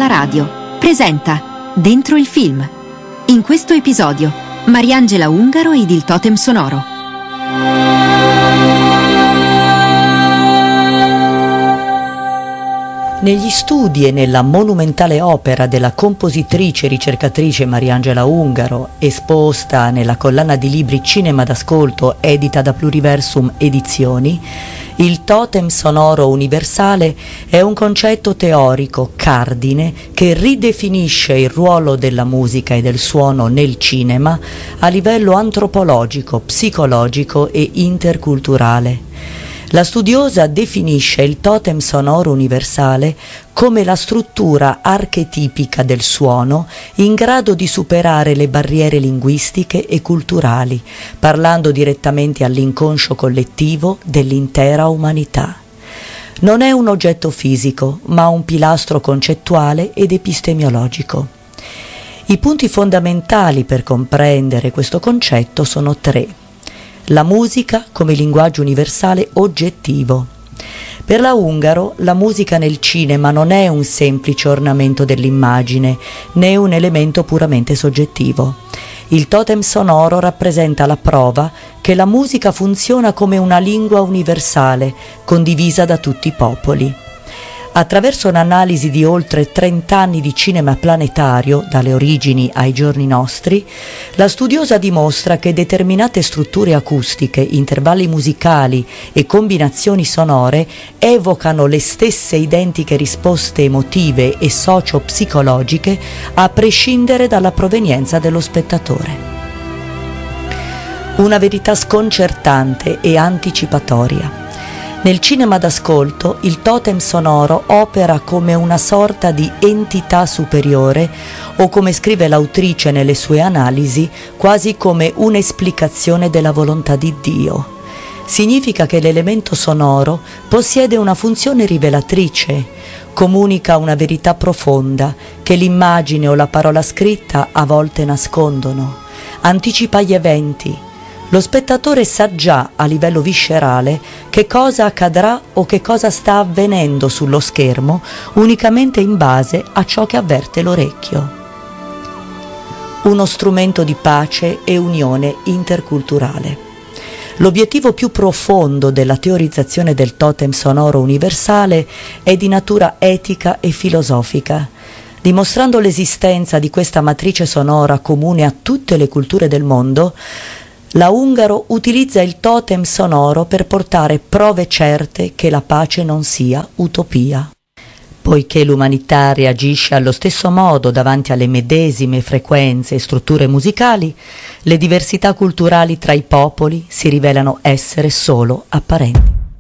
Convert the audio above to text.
la radio presenta Dentro il film. In questo episodio, Mariangela Ungaro ed il totem sonoro. Negli studi e nella monumentale opera della compositrice e ricercatrice Mariangela Ungaro, esposta nella collana di libri Cinema d'ascolto edita da Pluriversum Edizioni, il totem sonoro universale è un concetto teorico cardine che ridefinisce il ruolo della musica e del suono nel cinema a livello antropologico, psicologico e interculturale. La studiosa definisce il totem sonoro universale come la struttura archetipica del suono in grado di superare le barriere linguistiche e culturali, parlando direttamente all'inconscio collettivo dell'intera umanità. Non è un oggetto fisico, ma un pilastro concettuale ed epistemiologico. I punti fondamentali per comprendere questo concetto sono tre. La musica come linguaggio universale oggettivo. Per la Ungaro, la musica nel cinema non è un semplice ornamento dell'immagine, né un elemento puramente soggettivo. Il totem sonoro rappresenta la prova che la musica funziona come una lingua universale, condivisa da tutti i popoli. Attraverso un'analisi di oltre 30 anni di cinema planetario, dalle origini ai giorni nostri, la studiosa dimostra che determinate strutture acustiche, intervalli musicali e combinazioni sonore evocano le stesse identiche risposte emotive e socio-psicologiche a prescindere dalla provenienza dello spettatore. Una verità sconcertante e anticipatoria. Nel cinema d'ascolto il totem sonoro opera come una sorta di entità superiore o, come scrive l'autrice nelle sue analisi, quasi come un'esplicazione della volontà di Dio. Significa che l'elemento sonoro possiede una funzione rivelatrice, comunica una verità profonda che l'immagine o la parola scritta a volte nascondono, anticipa gli eventi. Lo spettatore sa già a livello viscerale che cosa accadrà o che cosa sta avvenendo sullo schermo unicamente in base a ciò che avverte l'orecchio. Uno strumento di pace e unione interculturale. L'obiettivo più profondo della teorizzazione del totem sonoro universale è di natura etica e filosofica. Dimostrando l'esistenza di questa matrice sonora comune a tutte le culture del mondo, la Ungaro utilizza il totem sonoro per portare prove certe che la pace non sia utopia. Poiché l'umanità reagisce allo stesso modo davanti alle medesime frequenze e strutture musicali, le diversità culturali tra i popoli si rivelano essere solo apparenti.